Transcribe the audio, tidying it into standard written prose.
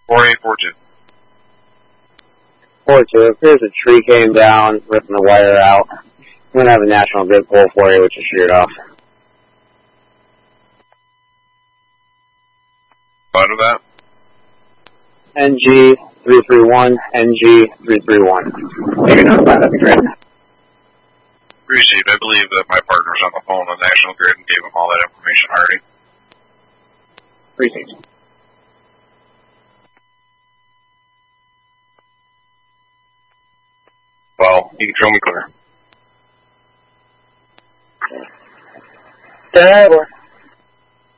4842. 42. Appears a tree came down, ripping the wire out. I'm going to have a National Grid pull for you, which is sheared off. What of that? NG331, NG331. Maybe not that, that'd be great. Received. I believe that my partner's on the phone with National Grid and gave them all that information already. Received. Well, you can show me clear. That works.